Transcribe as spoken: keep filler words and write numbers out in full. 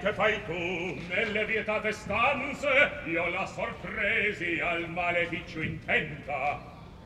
che fai tu? Nelle vietate stanze io la sorpresi al maleficio intenta.